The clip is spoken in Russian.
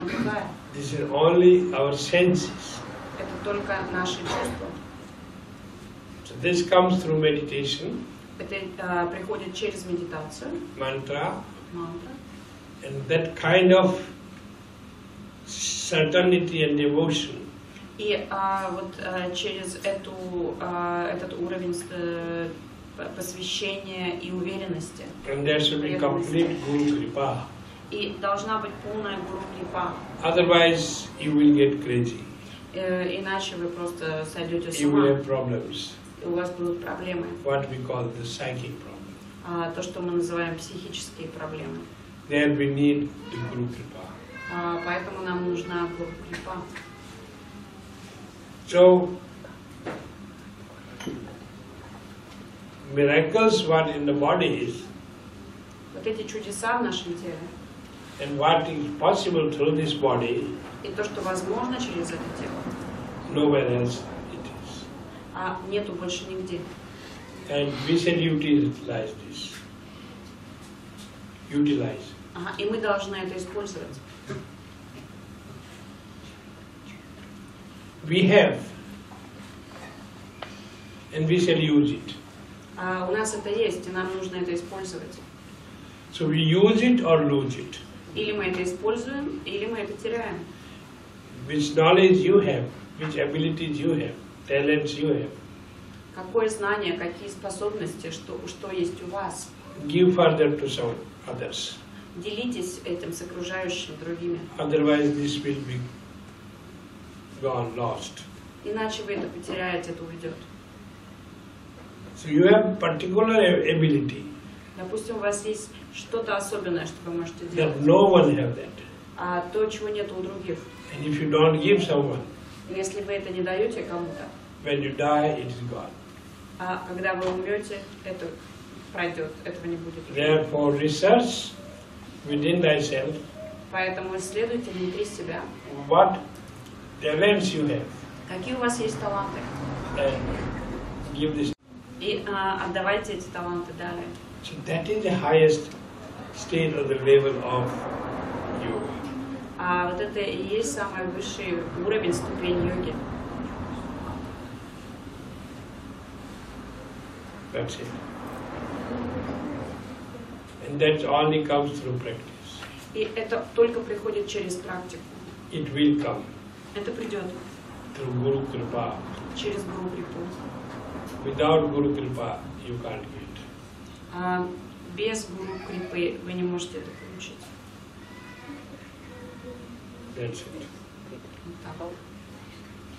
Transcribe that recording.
другая. This is only our senses. Это только наши чувства. So this comes through meditation, Это приходит через медитацию, mantra, мантра. and that kind of certainty and devotion И через этот уровень посвящения и уверенности. and there should be complete Guru Kripa. И должна быть полная Гуру Крипа. Otherwise you will get crazy. Иначе вы просто сойдете с You will ума. have problems. И у вас будут проблемы. What we call the psychic problem. То, что мы называем психические проблемы. There we need the Guru Kripa. Поэтому нам нужна Гуру Крипа. So miracles what in the body is Вот эти чудеса в нашем теле, and what is possible through this body, и то, что возможно через это тело, nowhere else it is. нету больше нигде. And we should utilize this. Utilize. И мы должны это использовать. We have, and we shall use it. У нас это есть, и нам нужно это использовать. So we use it or lose it. Или мы это используем, или мы это теряем. Which knowledge you have, which abilities you have, talents you have. Какое знание, какие способности, что есть у вас. Give further to some others. Делитесь этим с окружающими другими. Otherwise this will be gone, lost. Иначе вы это потеряете, это уйдет. So you have particular ability Допустим, у вас есть что-то особенное, что вы можете делать. that no one have that. То, чего нет у других. And if you don't give someone, Если вы это не даете кому-то, when you die, it is gone. Когда вы умрете, это пройдет, этого не будет. Therefore, research within thyself Поэтому исследуйте внутри себя, what talents you have какие у вас есть таланты, and give this. и отдавайте эти таланты далее. So that is the highest state or the level of yoga. Вот это и есть самый высший уровень, ступень йоги. That's it. And that only comes through practice. И это только приходит через практику. It will come Это придет through Guru Kripa. через Гуру Крипу. Without Guru Kripa, you can't get. Без Гуру Крипы вы не можете это получить. That's it. Вот так.